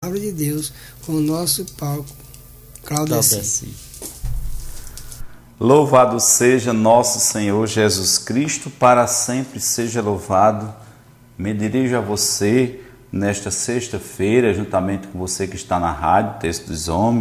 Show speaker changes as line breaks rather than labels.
Palavra de Deus com o nosso palco Claudeci.
Louvado seja nosso Senhor Jesus Cristo, para sempre seja louvado. Me dirijo a você nesta sexta-feira, juntamente com você que está na Rádio Texto dos Homens,